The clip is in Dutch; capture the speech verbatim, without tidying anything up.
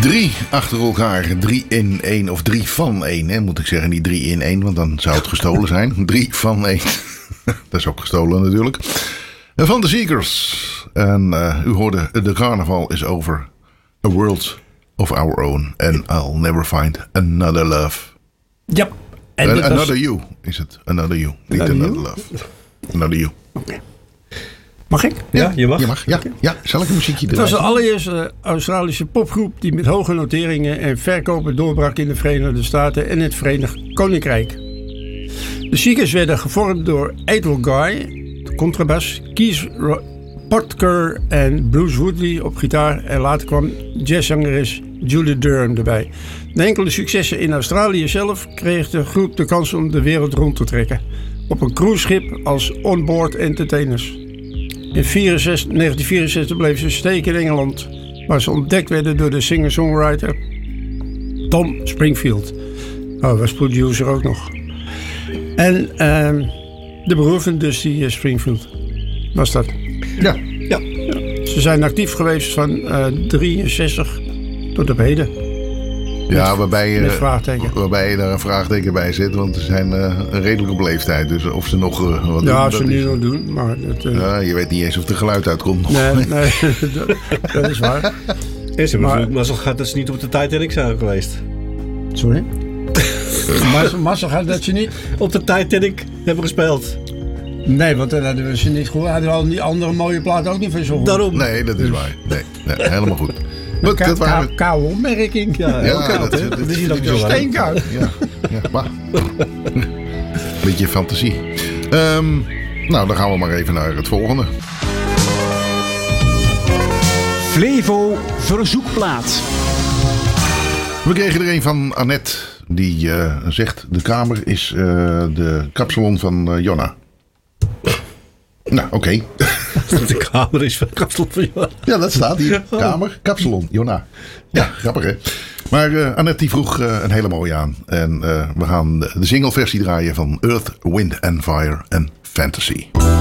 Drie achter elkaar. Drie in één. Of drie van één. Hè, moet ik zeggen. Niet drie in één. Want dan zou het gestolen zijn. Drie van één. Dat is ook gestolen natuurlijk. Van de Seekers. En uh, u hoorde. De carnaval is over. A world of our own. And I'll never find another love. Ja. En uh, another was... you is het. Another you. Niet Another another you? love. Another you. Oké. Okay. Mag ik? Ja, ja, je mag. Je mag. Ja, ja. Zal ik een muziekje Het draaien? was de allereerste Australische popgroep die met hoge noteringen en verkopen doorbrak in de Verenigde Staten en het Verenigd Koninkrijk. De Seekers werden gevormd door Ethel Guy, de contrabas, Keith Potker en Bruce Woodley op gitaar en later kwam jazzzangeres Julie Durham erbij. Na enkele successen in Australië zelf kreeg de groep de kans om de wereld rond te trekken. Op een cruiseschip als onboard entertainers. In negentien vierenzestig bleven ze steken in Engeland, waar ze ontdekt werden door de singer-songwriter Tom Springfield. Oh, was producer ook nog. En uh, de broer van Dusty Springfield was dat. Ja. Ja. Ja. Ze zijn actief geweest van uh, drieënzestig tot op heden. Ja, met, waarbij, met uh, vraagteken. waarbij je daar een vraagteken bij zit. Want ze zijn uh, redelijk op leeftijd. Dus of ze nog uh, wat ja, doen. ze nu is... nog doen. Maar dat, uh... ja, je weet niet eens of er geluid uitkomt. Nog. Nee, nee dat, dat is waar. Is het maar mazzel gaat dat ze niet op de Titanic zijn geweest. Sorry? Mazzel gaat dat ze niet op de Titanic hebben gespeeld. Nee, want dan hadden we ze niet goed. Hadden we al die andere mooie platen ook niet van zo. Daarom. Nee, dat is waar. Nee, nee helemaal goed. But, Ka- dat waren... Koude opmerking. Ja, heel ja, koud, hè? Dat is niet ook zo steenkoud. Ja, ja, maar. Beetje fantasie. Um, nou, dan gaan we maar even naar het volgende. Flevo verzoekplaat. We kregen er een van Annette. Die uh, zegt, de kamer is uh, de kapsalon van uh, Jonna. Nou, oké. Okay. De kamer is van de kapsalon van Jonna. Ja, dat staat hier. Kamer, kapsalon, Jonna. Ja, grappig hè. Maar uh, Annette die vroeg uh, een hele mooie aan. En uh, we gaan de, de singleversie draaien van Earth, Wind and Fire and Fantasy.